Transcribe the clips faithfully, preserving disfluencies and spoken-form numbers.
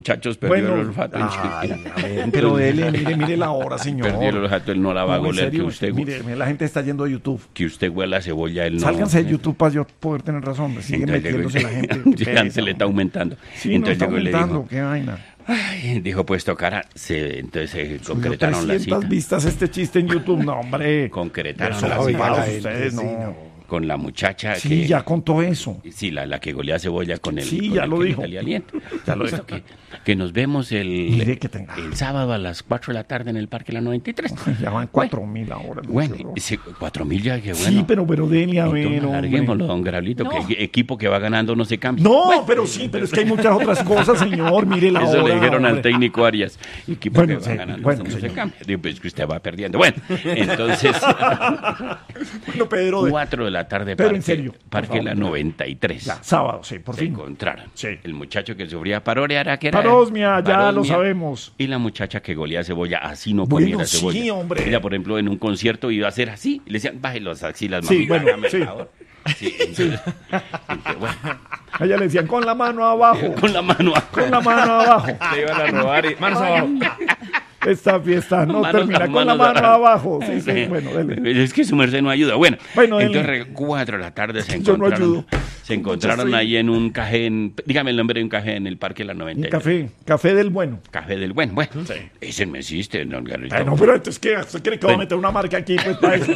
muchachos perdió Bueno, el olfato. ay, a ver, pero dele, mire, mire la hora, señor. Perdió el olfato, él no la va a No, en golear, que serio, usted, mire, mire, la gente está yendo a YouTube. que usted huela a cebolla, él no. Sálganse de YouTube para yo poder tener razón. Sigue Entonces, metiéndose llegó- la gente. Ya se le está aumentando. Sí, Entonces no está llegó y le aumentando, dijo, qué vaina. ay, dijo, pues tocará. Se, entonces se Subió concretaron la trescientas cita. vistas este chiste en YouTube. No, hombre. Concretaron Eso la no, cita para ustedes, no. con la muchacha Sí, que... ya contó eso. Sí, la, la que golea cebolla con el, Sí, con ya el lo que le dijo. salía aliento. Ya lo Listo, dijo. que, que nos vemos el, Mire que tenga. el sábado a las cuatro de la tarde en el Parque La noventa y tres. Ya van cuatro mil ahora. Bueno, no sé, ese cuatro mil ya, que bueno. Sí, pero, pero dele a ver, Entonces, hombre. larguémoslo, don Grablito, No. que el equipo que va ganando no se cambia. No, Bueno, pero sí, pero es que hay muchas otras cosas, señor. Mire la eso hora. le dijeron al hombre. técnico Arias. Equipo Bueno, que sí, va ganando bueno, no se señor. cambia. Digo, pues que usted va perdiendo. Bueno, entonces, Bueno, Pedro, de... cuatro de la tarde, Pero Parque, en serio, por Parque favor. La noventa y tres. Ya, sábado, sí, por Se fin. encontraron. Sí. El muchacho que sufría parorea era que era... Parosmia, ya parosmia, lo sabemos. Y la muchacha que golea cebolla, así no Bueno, comiera sí, cebolla. hombre. Ella, por ejemplo, en un concierto iba a hacer así. Y le decían, baje las axilas, Sí, mami. bueno, hágame el sí. favor". Sí, entonces, entonces, bueno, A ella le decían con la mano abajo. con la mano Con la mano abajo. Le iban a robar y manos abajo. Esta fiesta no Manos- termina con la manos mano abajo. abajo. Sí, sí, bueno, dele. Es que su merced no ayuda. Bueno, Bueno, dele. entonces cuatro de la tarde se Yo no encontraron. ayudo. Se encontraron Yo soy- ahí en un café, en, dígame el nombre de un café en el Parque La noventa Un y tres. café, café del bueno. Café del Buen. Bueno, ese no existe, don Garrito. Ay, no, pero entonces, ¿qué? ¿Usted cree que va a Ven. meter una marca aquí? Pues para eso.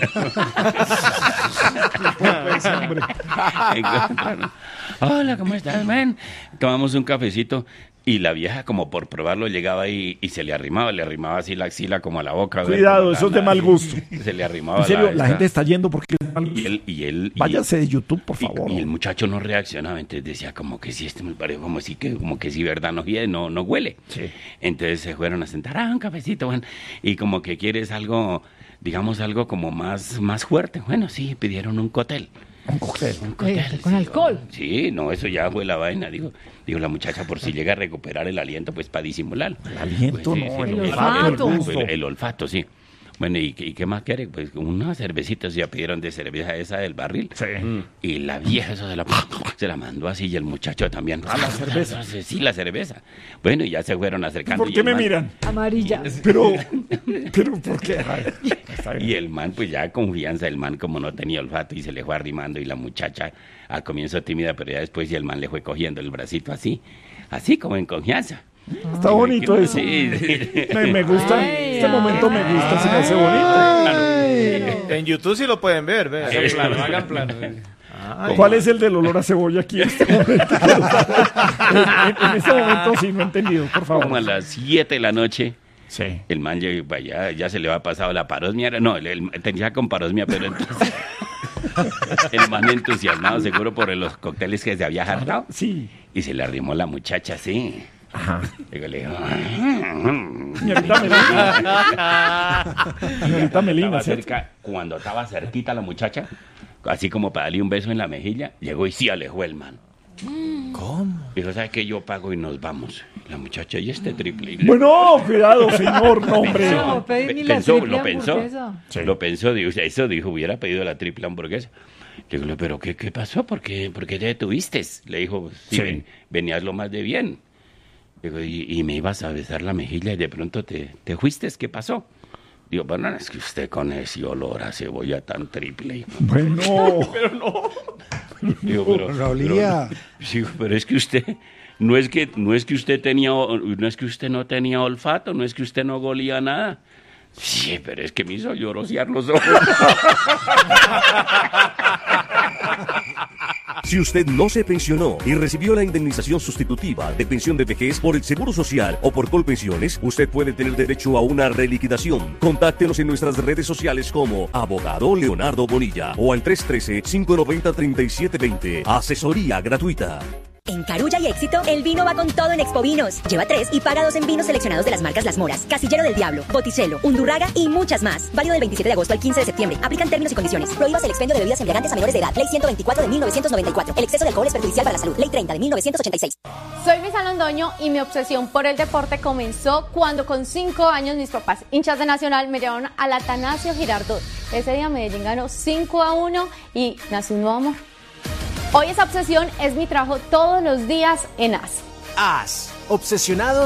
Pues, hombre. Encontraron. Hola, ¿cómo estás, man? Tomamos un cafecito y la vieja, como por probarlo, llegaba ahí y se le arrimaba, le arrimaba así la axila como a la boca. ¿verdad? Cuidado, Como eso es la- de mal gusto. Se le arrimaba En serio, la esta- gente está yendo porque es de mal Y gusto. él, y él, y- Váyase de YouTube, por y- favor. Y, el muchacho no reaccionaba, entonces decía como que si este me parece como si que como que si verdad no hiede, no, no huele. Sí. Entonces se fueron a sentar, ah, un cafecito, bueno, y como que quieres algo, digamos algo como más, más fuerte. Bueno, sí, pidieron un cóctel. Un cóctel. Un cóctel, Eh, con sí, alcohol. oh, Sí, no, eso ya fue la vaina, digo, digo la muchacha por si llega a recuperar el aliento, pues para disimular. El aliento, no, el olfato, el gusto. El, el olfato, sí. Bueno, ¿y, qué- y qué más quiere? Pues unas cervecitas ya pidieron de cerveza esa del barril. Sí. Y la vieja eso se la, se la mandó así y el muchacho también. ¿A la cerveza? Sí, la cerveza. Bueno, y ya se fueron acercando. ¿Por y qué el me man- miran? Amarilla. Pero, pero, ¿por qué? Ay, está bien. Y el man, pues ya confianza, el man como no tenía olfato y se le fue arrimando y la muchacha al comienzo tímida, pero ya después ya el man le fue cogiendo el bracito así, así como en confianza. Está bonito eso. Sí, sí. Me, me gusta. Ay, Este ay, momento me gusta, se me hace bonito. En YouTube sí lo pueden ver, ve. Hagan plano, hagan plano. Ay. ¿Cuál es el del olor a cebolla aquí en este momento? en, en este momento sí, no he entendido, por Como a favor. las siete de la noche, Sí. el man ya, ya, ya se le va pasado la parosmia. era- No, el, el- tenía con parosmia, pero entonces... el man entusiasmado, seguro por los cócteles que se había jartado. Sí. Y se le arrimó la muchacha así. Ajá. Luego le dijo... Señorita Melina. Señorita Melina, Estaba ¿cierto? cerca, cuando estaba cerquita la muchacha, así como para darle un beso en la mejilla, llegó y sí alejó el man. ¿Cómo? Dijo, ¿sabes qué? Yo pago y nos vamos. La muchacha, y este triple. Y le- Bueno, cuidado, señor, no, hombre. No, pedí ni la pensó, triple lo pensó. hamburguesa. Sí. Lo pensó, dijo, eso dijo, hubiera pedido la triple hamburguesa. Le digo, ¿pero qué, qué pasó? ¿Por qué, por qué te detuviste? Le dijo, sí, Sí. ven- venías lo más de bien. Digo, y, y me ibas a besar la mejilla y de pronto te, te fuiste, ¿qué pasó? Digo, bueno, es que usted con ese olor a cebolla tan triple. Bueno, Digo, pero, Raulía. pero- sí, pero es que usted, no es que, no es que usted tenía, no es que usted no tenía olfato, no es que usted no golía nada. Sí, pero es que me hizo llorosear los ojos. Si usted no se pensionó y recibió la indemnización sustitutiva de pensión de vejez por el Seguro Social o por Colpensiones, usted puede tener derecho a una reliquidación. Contáctenos en nuestras redes sociales como Abogado Leonardo Bonilla o al tres uno tres, cinco nueve cero, tres siete dos cero. Asesoría gratuita. En Carulla y Éxito, el vino va con todo en Expo Vinos. Lleva tres y paga dos en vinos seleccionados de las marcas Las Moras, Casillero del Diablo, Botticelo, Undurraga y muchas más. Válido del veintisiete de agosto al quince de septiembre. Aplican términos y condiciones. Prohíbas el expendio de bebidas embriagantes a menores de edad. Ley ciento veinticuatro de mil novecientos noventa y cuatro. El exceso de alcohol es perjudicial para la salud. Ley treinta de mil novecientos ochenta y seis. Soy Misa Londoño y mi obsesión por el deporte comenzó cuando con cinco años mis papás, hinchas de Nacional, me llevaron al Atanasio Girardot. Ese día Medellín ganó cinco a uno y nació un nuevo amor. Hoy esa obsesión es mi trabajo todos los días en A S. As, obsesionados